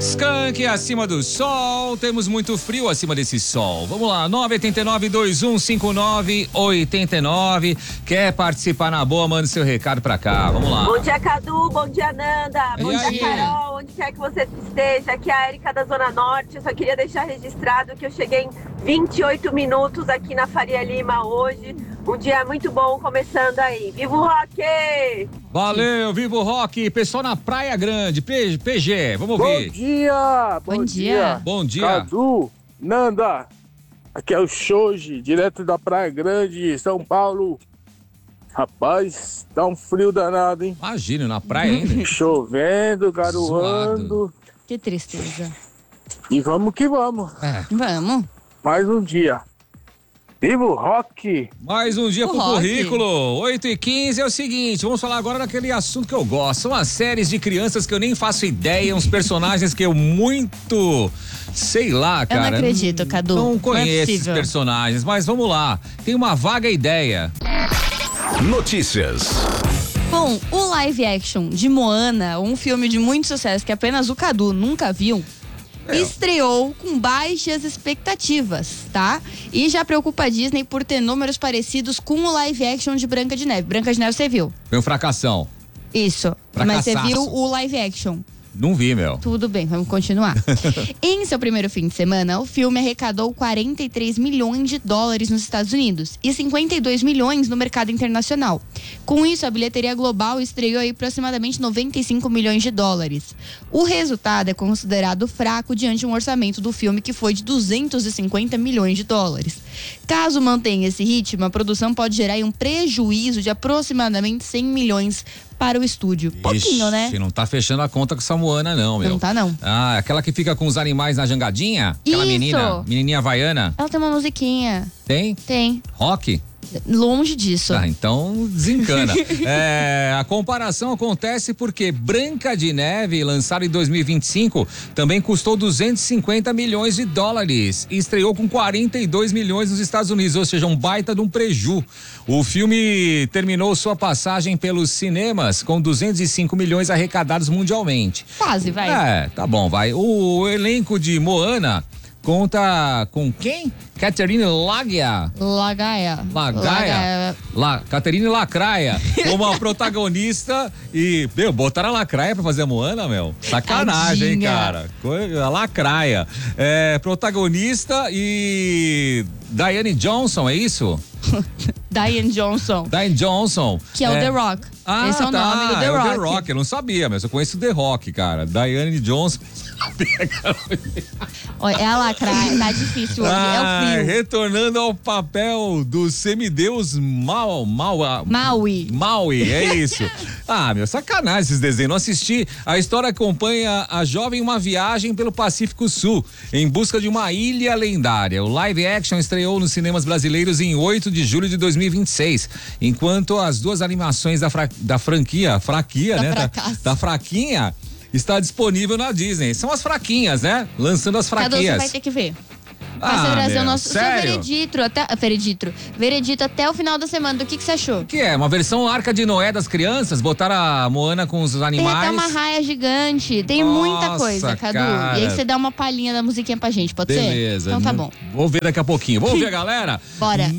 Skank acima do sol, temos muito frio acima desse sol. Vamos lá, 989-2159-89. Quer participar na boa, manda seu recado pra cá, vamos lá. Bom dia, Cadu, bom dia, Nanda, bom aí? dia, Carol, onde quer que você esteja. Aqui é a Erika da Zona Norte. Eu só queria deixar registrado que eu cheguei em 28 minutos aqui na Faria Lima hoje. Um dia muito bom começando aí. Viva o rock! Valeu, viva o rock, pessoal na Praia Grande, PG, vamos ouvir. Bom dia, Bom dia. Bom dia. Cadu, Nanda, aqui é o Shoji, direto da Praia Grande, São Paulo. Rapaz, tá um frio danado, hein? Imagina, na praia ainda. Chovendo, garoando. Que tristeza. E vamos que vamos. Vamos. Mais um dia. Viva o rock! Mais um dia O pro rock. currículo, 8h15 é o seguinte, vamos falar agora daquele assunto que eu gosto, são as séries de crianças que eu nem faço ideia, uns personagens que eu muito, sei lá, cara. Eu não acredito, Cadu. Não Não é conheço esses possível. personagens, mas vamos lá, tem uma vaga ideia. Notícias. Bom, o live action de Moana, um filme de muito sucesso que apenas o Cadu nunca viu, estreou com baixas expectativas, tá? E já preocupa a Disney por ter números parecidos com o live action de Branca de Neve. Branca de Neve você viu? Foi um fracassão. Isso. Mas você Fracassaço. viu o live action? Não vi, meu. Tudo bem, vamos continuar. Em seu primeiro fim de semana, o filme arrecadou 43 milhões de dólares nos Estados Unidos e 52 milhões no mercado internacional. Com isso, a bilheteria global estreou aí aproximadamente 95 milhões de dólares. O resultado é considerado fraco diante de um orçamento do filme que foi de 250 milhões de dólares. Caso mantenha esse ritmo, a produção pode gerar aí um prejuízo de aproximadamente 100 milhões para o estúdio. Pouquinho, né? Ixi, não tá fechando a conta com essa Moana, não, meu. Não tá, não. Ah, aquela que fica com os animais na jangadinha? Aquela Isso. menininha havaiana? Ela tem uma musiquinha. Tem? Tem. Rock? Longe disso. Ah, então desencana. A comparação acontece porque Branca de Neve, lançado em 2025, também custou 250 milhões de dólares e estreou com 42 milhões nos Estados Unidos, ou seja, um baita de um preju. O filme terminou sua passagem pelos cinemas com 205 milhões arrecadados mundialmente. Quase, vai. Tá bom, vai. O elenco de Moana conta com quem? Catherine Lagaia. Catherine Lacraia, como a protagonista e, meu, botaram a Lacraia pra fazer a Moana, meu? Sacanagem, hein, Tadinha. cara? A Lacraia. Protagonista e Diane Johnson, é isso? Diane Johnson, Diane Johnson. que é o The Rock. Esse é o nome do The é Rock. o The Rock, eu não sabia, mas eu conheço o The Rock, cara. Diane Johnson. Olha, é a lacraia, tá difícil hoje, é o frio. Retornando ao papel do semideus Maui, é isso. Meu, sacanagem esses desenhos, não assisti. A história acompanha a jovem em uma viagem pelo Pacífico Sul, em busca de uma ilha lendária. O live action estreou nos cinemas brasileiros em 8 de julho de 2026, enquanto as duas animações da franquia, né? Da fraquinha, está disponível na Disney. São as fraquinhas, né? Lançando as Cadu, fraquinhas. você vai ter que ver. Vai ser trazer meu, o nosso seu sério? veredito até o final da semana. Do que você achou? Que é uma versão Arca de Noé das crianças, botaram a Moana com os Tem animais. até uma raia gigante, tem Nossa, muita coisa, Cadu. cara. E aí você dá uma palhinha da musiquinha pra gente, pode ser? Beleza. Então tá bom. Vou ver daqui a pouquinho. Vamos ver, galera? Bora.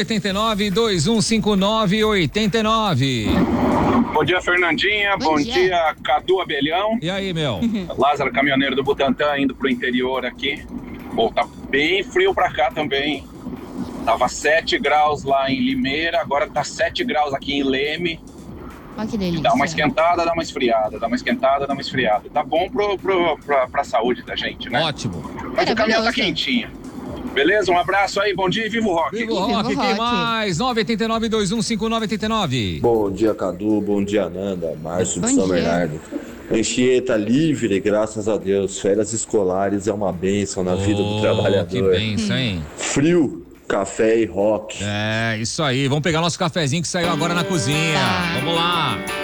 989-2159-89. Bom dia, Fernandinha. Bom Bom dia. dia, Cadu Abelhão. E aí, meu? Lázaro, caminhoneiro do Butantã, indo pro interior aqui. Pô, tá bem frio pra cá também. Tava 7 graus lá em Limeira, agora tá 7 graus aqui em Leme. Olha que delícia. Dá uma esquentada, dá uma esfriada. Dá uma esquentada, dá uma esfriada. Tá bom pra saúde da gente, né? Ótimo. Mas o caminhão tá Maravilhoso. quentinho. Beleza? Um abraço aí, bom dia e viva o rock. Viva o Rock, Viva o quem Rock. mais? 989-2159-89. Bom dia, Cadu. Bom dia, Nanda. Márcio de Bom São dia. Bernardo. Anchieta livre, graças a Deus. Férias escolares é uma bênção na vida do Que trabalhador. bênção, hein? Frio, café e rock. É, isso aí. Vamos pegar nosso cafezinho que saiu agora na cozinha. Vamos lá.